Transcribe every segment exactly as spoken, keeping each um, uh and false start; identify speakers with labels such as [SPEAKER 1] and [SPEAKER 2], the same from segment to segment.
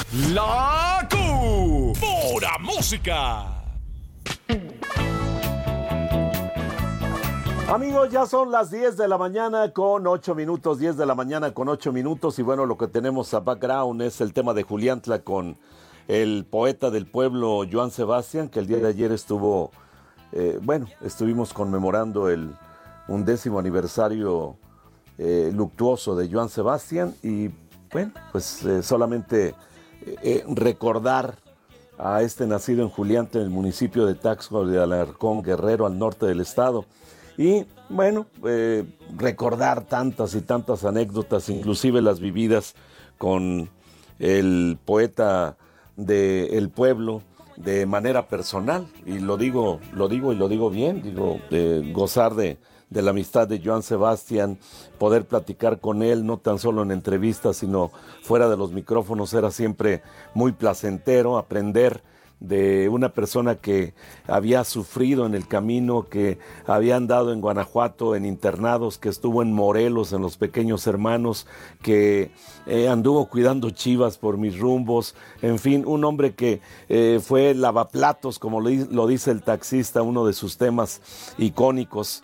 [SPEAKER 1] La Q, pura música.
[SPEAKER 2] Amigos, ya son las diez de la mañana con ocho minutos, diez de la mañana con ocho minutos, y bueno, lo que tenemos a background es el tema de Juliantla con el poeta del pueblo, Joan Sebastián, que el día de ayer estuvo, eh, bueno, estuvimos conmemorando el undécimo aniversario eh, luctuoso de Joan Sebastián, y bueno, pues eh, solamente eh, recordar a este nacido en Juliantla, en el municipio de Taxco de Alarcón, Guerrero, al norte del estado. Y bueno, eh, recordar tantas y tantas anécdotas, inclusive las vividas con el poeta del pueblo de manera personal. Y lo digo, lo digo y lo digo bien, digo, eh, gozar de, de la amistad de Joan Sebastián, poder platicar con él, no tan solo en entrevistas, sino fuera de los micrófonos, era siempre muy placentero aprender de una persona que había sufrido en el camino, que había andado en Guanajuato en internados, que estuvo en Morelos en los Pequeños Hermanos, que eh, anduvo cuidando chivas por mis rumbos, en fin, un hombre que eh, fue lavaplatos, como lo, lo dice el taxista, uno de sus temas icónicos,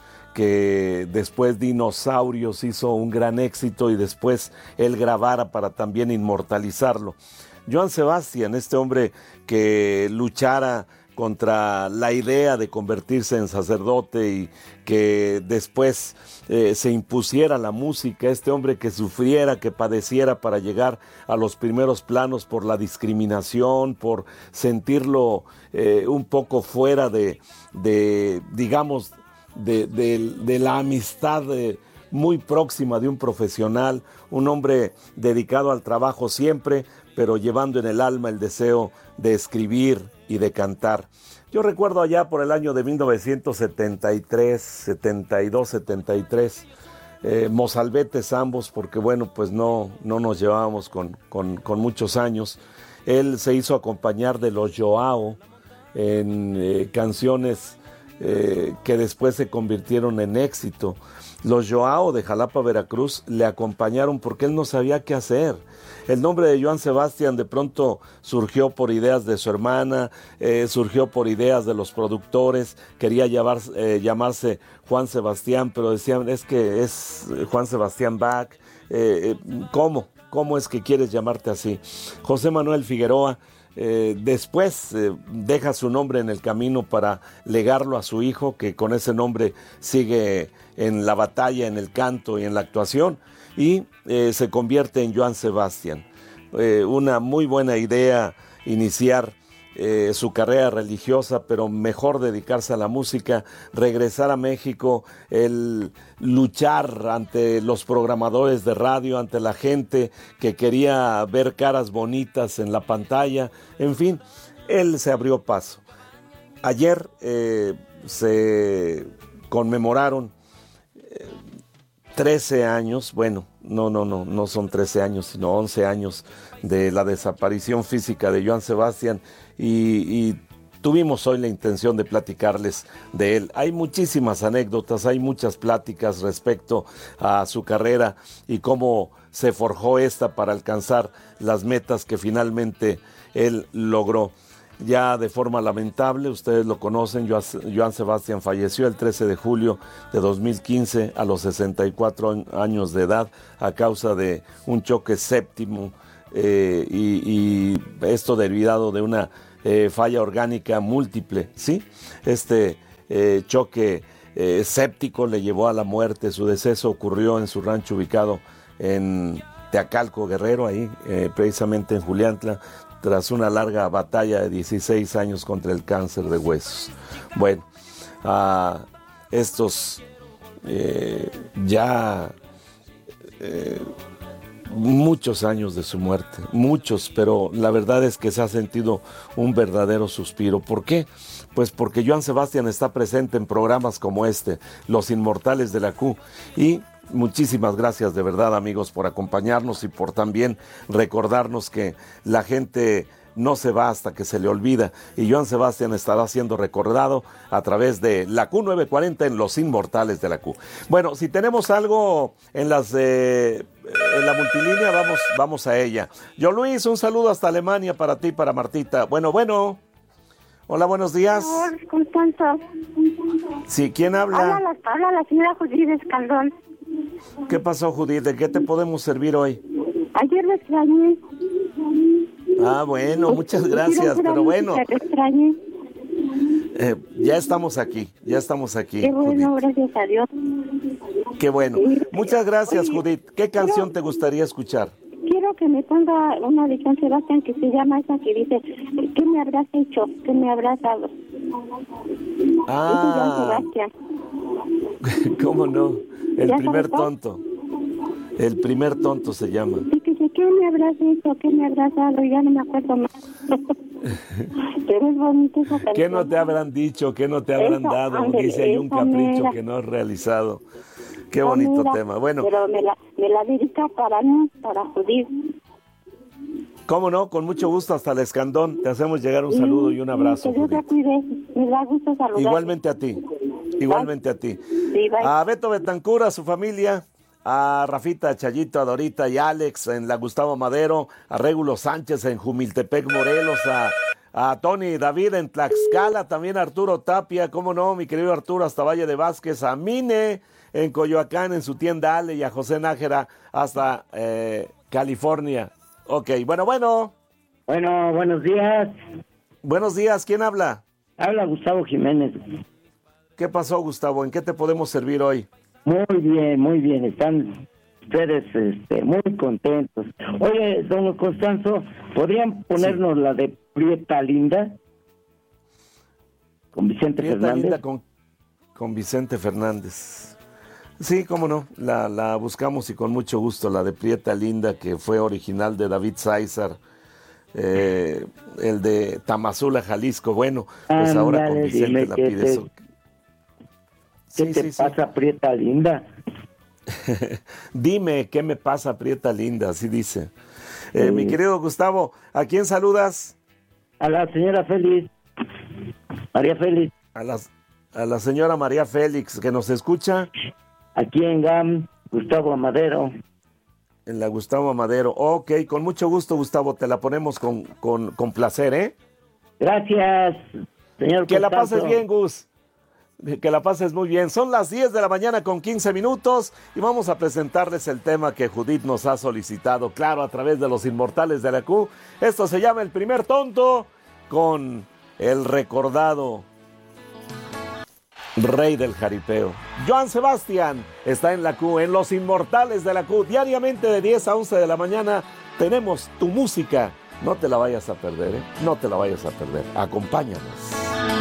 [SPEAKER 2] que después Dinosaurios hizo un gran éxito y después él grabara para también inmortalizarlo. Joan Sebastián, este hombre que luchara contra la idea de convertirse en sacerdote y que después eh, se impusiera la música, este hombre que sufriera, que padeciera para llegar a los primeros planos por la discriminación, por sentirlo eh, un poco fuera de, de digamos, de, de, de la amistad de, muy próxima de un profesional, un hombre dedicado al trabajo siempre, pero llevando en el alma el deseo de escribir y de cantar. Yo recuerdo allá por el año de mil novecientos setenta y tres, setenta y dos, setenta y tres, eh, mozalbetes ambos, porque bueno, pues no, no nos llevábamos con, con, con muchos años. Él se hizo acompañar de los Joao en eh, canciones eh, que después se convirtieron en éxito. Los Joao de Jalapa, Veracruz, le acompañaron porque él no sabía qué hacer. El nombre de Joan Sebastián de pronto surgió por ideas de su hermana, eh, surgió por ideas de los productores, quería llamar, eh, llamarse Juan Sebastián, pero decían, es que es Juan Sebastián Bach, eh, ¿cómo? ¿Cómo es que quieres llamarte así? José Manuel Figueroa, Eh, después eh, deja su nombre en el camino para legarlo a su hijo, que con ese nombre sigue en la batalla, en el canto y en la actuación, y eh, se convierte en Joan Sebastián. Eh, una muy buena idea iniciar eh, su carrera religiosa, pero mejor dedicarse a la música, regresar a México, el luchar ante los programadores de radio, ante la gente que quería ver caras bonitas en la pantalla, en fin, él se abrió paso. Ayer eh, se conmemoraron eh, trece años, bueno, no, no, no, no son trece años, sino once años de la desaparición física de Joan Sebastián, y, y tuvimos hoy la intención de platicarles de él. Hay muchísimas anécdotas, hay muchas pláticas respecto a su carrera y cómo se forjó esta para alcanzar las metas que finalmente él logró. Ya de forma lamentable, ustedes lo conocen, Joan Sebastián falleció el trece de julio de dos mil quince a los sesenta y cuatro años de edad a causa de un choque séptimo eh, y, y esto derivado de una eh, falla orgánica múltiple, ¿sí? Este eh, choque eh, séptico le llevó a la muerte. Su deceso ocurrió en su rancho ubicado en Teacalco, Guerrero, ahí eh, precisamente en Juliantla, tras una larga batalla de dieciséis años contra el cáncer de huesos. Bueno, a estos eh, ya eh, muchos años de su muerte, muchos, pero la verdad es que se ha sentido un verdadero suspiro. ¿Por qué? Pues porque Joan Sebastián está presente en programas como este, Los Inmortales de la Q, y muchísimas gracias de verdad, amigos, por acompañarnos y por también recordarnos que la gente no se va hasta que se le olvida, y Joan Sebastián estará siendo recordado a través de la Q novecientos cuarenta en Los Inmortales de la Q. Bueno, si tenemos algo en las eh, en la multilínea, vamos, vamos a ella. Yo Luis, un saludo hasta Alemania para ti, para Martita. Bueno, bueno. Hola, buenos días.
[SPEAKER 3] Hola, Constanzo.
[SPEAKER 2] Sí, ¿quién habla?
[SPEAKER 3] Habla la, habla la señora Judith Escaldón.
[SPEAKER 2] ¿Qué pasó, Judith? ¿De qué te podemos servir hoy?
[SPEAKER 3] Ayer me extrañé.
[SPEAKER 2] Ah, bueno, muchas gracias, pero bueno.
[SPEAKER 3] Te extrañé.
[SPEAKER 2] Eh, ya estamos aquí, ya estamos aquí.
[SPEAKER 3] Qué bueno,
[SPEAKER 2] Judith.
[SPEAKER 3] gracias a Dios.
[SPEAKER 2] Qué bueno. Muchas gracias,
[SPEAKER 3] Oye,
[SPEAKER 2] Judith. ¿Qué canción
[SPEAKER 3] quiero-
[SPEAKER 2] te gustaría escuchar?
[SPEAKER 3] Quiero que me ponga una de Joan Sebastián que se llama esa que dice, ¿qué me habrás hecho? ¿Qué me habrás dado?
[SPEAKER 2] Ah,
[SPEAKER 3] Ese Joan Sebastián.
[SPEAKER 2] ¿cómo no? El
[SPEAKER 3] ¿Ya
[SPEAKER 2] primer
[SPEAKER 3] sabes cuál?
[SPEAKER 2] tonto. El primer tonto se llama.
[SPEAKER 3] Sí, que dice, ¿qué me habrás hecho? ¿Qué me habrás dado? Ya no me acuerdo más. Pero es bonito esa canción.
[SPEAKER 2] ¿Qué no te habrán dicho? ¿Qué no te habrán
[SPEAKER 3] Esa,
[SPEAKER 2] dado?
[SPEAKER 3] ándale,
[SPEAKER 2] Dice, hay un
[SPEAKER 3] esa
[SPEAKER 2] capricho
[SPEAKER 3] mera.
[SPEAKER 2] que no has realizado. Qué
[SPEAKER 3] Esa
[SPEAKER 2] bonito
[SPEAKER 3] mera,
[SPEAKER 2] tema. Bueno,
[SPEAKER 3] Pero me la, me la dedica para mí, para Judith.
[SPEAKER 2] cómo no, con mucho gusto hasta el Escandón. Te hacemos llegar un saludo y un abrazo,
[SPEAKER 3] Que Dios la
[SPEAKER 2] Judith.
[SPEAKER 3] cuide. Me da gusto saludar.
[SPEAKER 2] Igualmente a ti. Igualmente a ti.
[SPEAKER 3] Sí, bye.
[SPEAKER 2] A Beto Betancur, a su familia, a Rafita, a Chayito, a Dorita y Alex en la Gustavo Madero, a Régulo Sánchez en Jumiltepec, Morelos, a, a Tony David en Tlaxcala, también a Arturo Tapia, cómo no, mi querido Arturo, hasta Valle de Vázquez, a Mine en Coyoacán, en su tienda Ale, y a José Nájera hasta eh, California. Ok, bueno, bueno.
[SPEAKER 4] Bueno, buenos días.
[SPEAKER 2] Buenos días, ¿quién habla?
[SPEAKER 4] Habla Gustavo Jiménez.
[SPEAKER 2] ¿Qué pasó, Gustavo? ¿En qué te podemos servir hoy?
[SPEAKER 4] Muy bien, muy bien. Están ustedes este, muy contentos. Oye, don Constanzo, ¿podrían ponernos la de Prieta Linda? Con Vicente
[SPEAKER 2] Prieta
[SPEAKER 4] Fernández.
[SPEAKER 2] Linda con, con Vicente Fernández. Sí, cómo no, la, la buscamos y con mucho gusto, la de Prieta Linda, que fue original de David Sáizar, eh, el de Tamazula, Jalisco. Bueno, pues
[SPEAKER 4] Ándale,
[SPEAKER 2] ahora con Vicente
[SPEAKER 4] dime
[SPEAKER 2] la
[SPEAKER 4] qué
[SPEAKER 2] pide
[SPEAKER 4] te-
[SPEAKER 2] eso.
[SPEAKER 4] ¿Qué
[SPEAKER 2] Sí,
[SPEAKER 4] te
[SPEAKER 2] sí, sí.
[SPEAKER 4] pasa, Prieta Linda?
[SPEAKER 2] Dime, ¿qué me pasa, Prieta Linda? Así dice. Eh,
[SPEAKER 4] Sí.
[SPEAKER 2] Mi querido Gustavo, ¿a quién saludas?
[SPEAKER 4] A la señora Félix. María Félix,
[SPEAKER 2] A, las, a la señora María Félix, que nos escucha
[SPEAKER 4] aquí en G A M, Gustavo Amadero.
[SPEAKER 2] en la Gustavo Madero. Ok, con mucho gusto, Gustavo, te la ponemos con, con, con placer, ¿eh?
[SPEAKER 4] Gracias, señor
[SPEAKER 2] Que la
[SPEAKER 4] Constanzo.
[SPEAKER 2] pases bien, Gus. Que la pases muy bien. Son las diez de la mañana con quince minutos y vamos a presentarles el tema que Judith nos ha solicitado, claro, a través de los inmortales de la Q. Esto se llama El Primer Tonto, con el recordado rey del jaripeo. Joan Sebastián está en la Q, en los inmortales de la Q. Diariamente de diez a once de la mañana tenemos tu música. No te la vayas a perder, ¿eh? No te la vayas a perder. Acompáñanos.